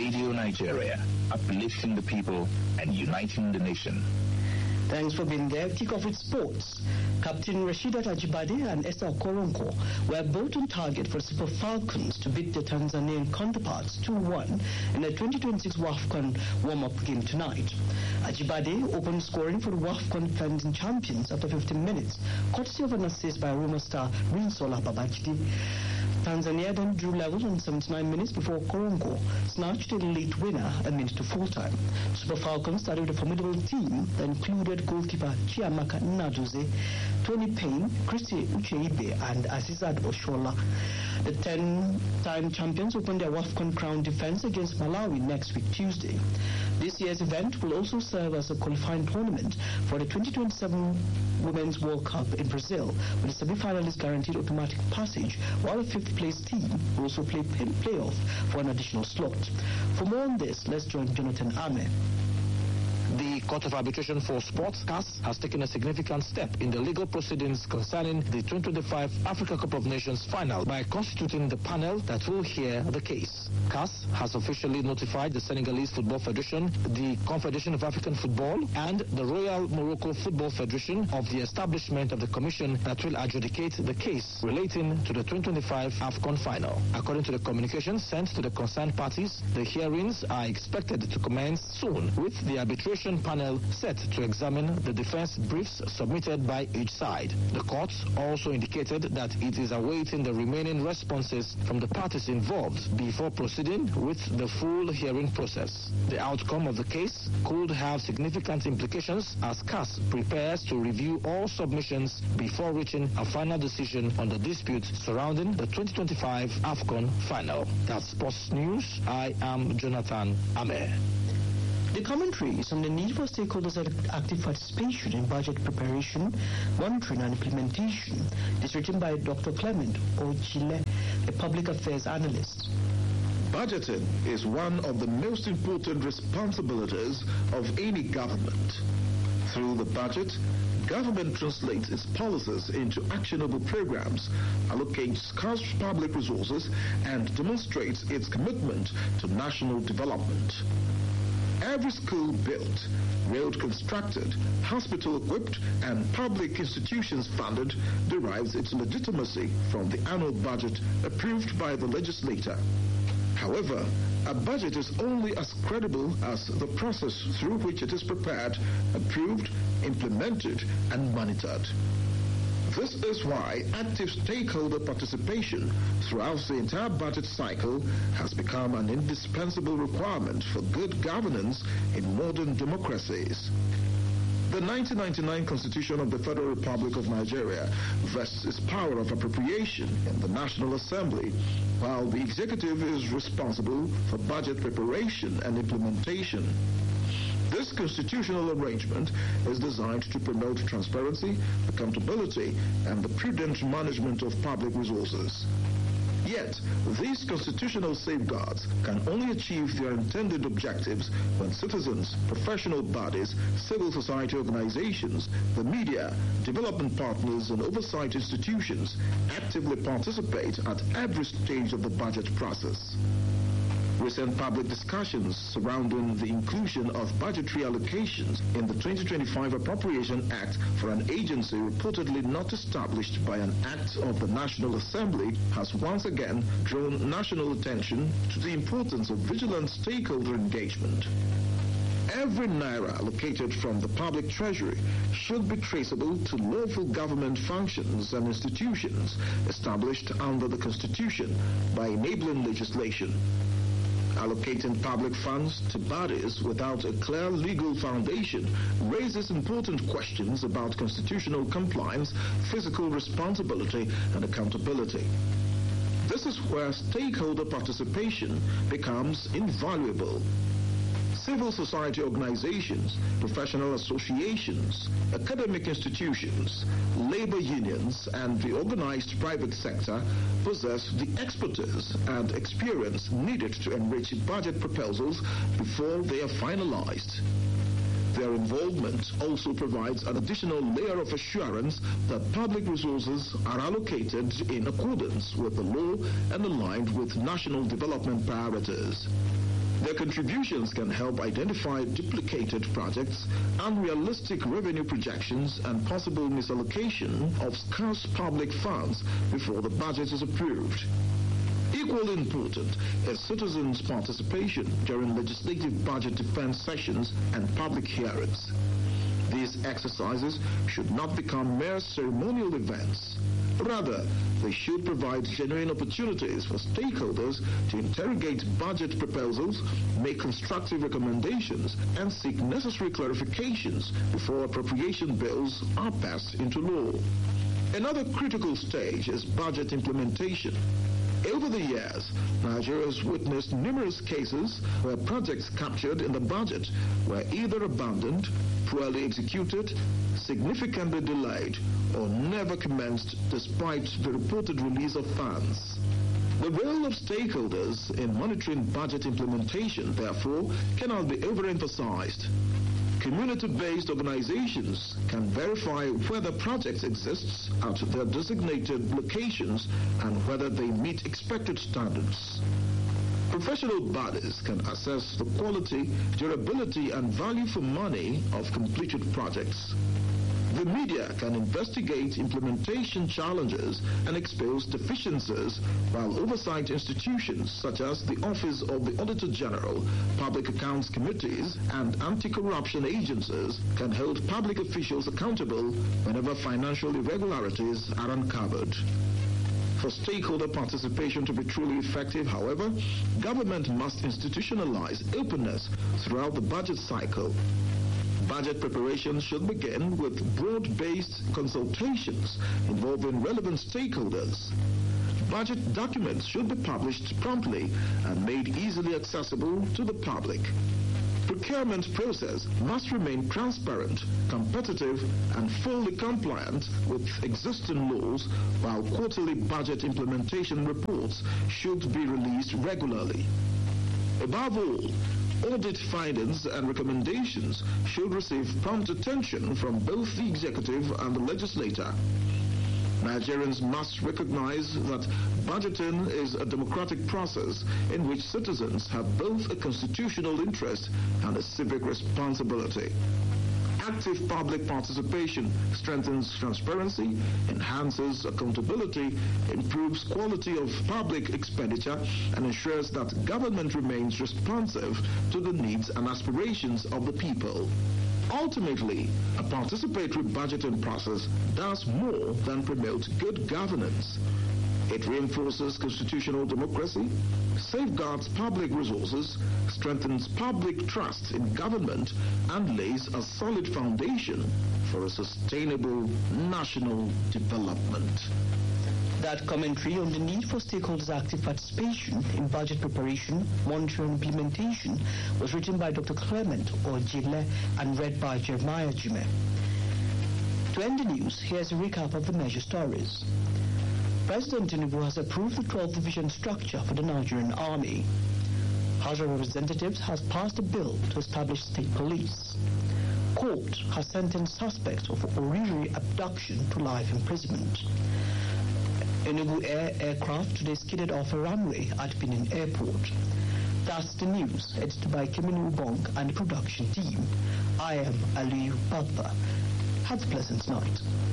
Radio Nigeria, uplifting the people and uniting the nation. Thanks for being there. Kick off with sports. Captain Rashidat Ajibade and Esther Okoronko were both on target for Super Falcons to beat their Tanzanian counterparts 2-1 in the 2026 WAFCON warm-up game tonight. Ajibade opened scoring for the WAFCON defending champions after 15 minutes, courtesy of an assist by Roma star Rinsola Babajide. Tanzania then drew level in 79 minutes before Koronko snatched a late winner a minute to full-time. Super Falcons started with a formidable team that included goalkeeper Chiamaka Naduze, Tony Payne, Christy Ucheibe, and Azizad Oshola. The 10-time champions opened their WAFCON crown defense against Malawi next week, Tuesday. This year's event will also serve as a qualifying tournament for the 2027 Women's World Cup in Brazil, with the semi-finalists guaranteed automatic passage, while the fifth-place team will also play playoff for an additional slot. For more on this, let's join Jonathan Ame. The Court of Arbitration for Sports, CAS, has taken a significant step in the legal proceedings concerning the 2025 Africa Cup of Nations final by constituting the panel that will hear the case. CAS has officially notified the Senegalese Football Federation, the Confederation of African Football, and the Royal Morocco Football Federation of the establishment of the commission that will adjudicate the case relating to the 2025 AFCON final. According to the communication sent to the concerned parties, the hearings are expected to commence soon, with the arbitration panel set to examine the defense briefs submitted by each side. The court also indicated that it is awaiting the remaining responses from the parties involved before proceeding with the full hearing process. The outcome of the case could have significant implications as CAS prepares to review all submissions before reaching a final decision on the dispute surrounding the 2025 AFCON final. That's Sports News. I am Jonathan Ame. The commentary is on the need for stakeholders' active participation in budget preparation, monitoring and implementation. It is written by Dr. Clement Ochile, a public affairs analyst. Budgeting is one of the most important responsibilities of any government. Through the budget, government translates its policies into actionable programs, allocates scarce public resources, and demonstrates its commitment to national development. Every school built, road constructed, hospital equipped, and public institutions funded derives its legitimacy from the annual budget approved by the legislator. However, a budget is only as credible as the process through which it is prepared, approved, implemented, and monitored. This is why active stakeholder participation throughout the entire budget cycle has become an indispensable requirement for good governance in modern democracies. The 1999 Constitution of the Federal Republic of Nigeria vests its power of appropriation in the National Assembly, while the executive is responsible for budget preparation and implementation. This constitutional arrangement is designed to promote transparency, accountability, and the prudent management of public resources. Yet, these constitutional safeguards can only achieve their intended objectives when citizens, professional bodies, civil society organizations, the media, development partners, and oversight institutions actively participate at every stage of the budget process. Recent public discussions surrounding the inclusion of budgetary allocations in the 2025 Appropriation Act for an agency reportedly not established by an act of the National Assembly has once again drawn national attention to the importance of vigilant stakeholder engagement. Every naira allocated from the public treasury should be traceable to lawful government functions and institutions established under the Constitution by enabling legislation. Allocating public funds to bodies without a clear legal foundation raises important questions about constitutional compliance, fiscal responsibility, and accountability. This is where stakeholder participation becomes invaluable. Civil society organizations, professional associations, academic institutions, labor unions, and the organized private sector possess the expertise and experience needed to enrich budget proposals before they are finalized. Their involvement also provides an additional layer of assurance that public resources are allocated in accordance with the law and aligned with national development priorities. Their contributions can help identify duplicated projects, unrealistic revenue projections, and possible misallocation of scarce public funds before the budget is approved. Equally important is citizens' participation during legislative budget defense sessions and public hearings. These exercises should not become mere ceremonial events. Rather, they should provide genuine opportunities for stakeholders to interrogate budget proposals, make constructive recommendations, and seek necessary clarifications before appropriation bills are passed into law. Another critical stage is budget implementation. Over the years, Nigeria has witnessed numerous cases where projects captured in the budget were either abandoned, poorly executed, significantly delayed, or never commenced despite the reported release of funds. The role of stakeholders in monitoring budget implementation, therefore, cannot be overemphasized. Community-based organizations can verify whether projects exist at their designated locations and whether they meet expected standards. Professional bodies can assess the quality, durability, and value for money of completed projects. The media can investigate implementation challenges and expose deficiencies, while oversight institutions such as the Office of the Auditor General, Public Accounts Committees, and anti-corruption agencies can hold public officials accountable whenever financial irregularities are uncovered. For stakeholder participation to be truly effective, however, government must institutionalize openness throughout the budget cycle. Budget preparation should begin with broad-based consultations involving relevant stakeholders. Budget documents should be published promptly and made easily accessible to the public. Procurement process must remain transparent, competitive, and fully compliant with existing laws, while quarterly budget implementation reports should be released regularly. Above all, audit findings and recommendations should receive prompt attention from both the executive and the legislator. Nigerians must recognize that budgeting is a democratic process in which citizens have both a constitutional interest and a civic responsibility. Active public participation strengthens transparency, enhances accountability, improves quality of public expenditure, and ensures that government remains responsive to the needs and aspirations of the people. Ultimately, a participatory budgeting process does more than promote good governance. It reinforces constitutional democracy, safeguards public resources, strengthens public trust in government, and lays a solid foundation for a sustainable national development. That commentary on the need for stakeholders' active participation in budget preparation, monitoring, and implementation was written by Dr. Clement Ojile and read by Jeremiah Jume. To end the news, here's a recap of the major stories. President Tinubu has approved the 12th division structure for the Nigerian Army. House of Representatives has passed a bill to establish state police. Court has sentenced suspects of Oriri abduction to life imprisonment. Enugu aircraft today skidded off a runway at Benin Airport. That's the news, edited by Kimini Ubong and the production team. I am Aliyu Papa. Have a pleasant night.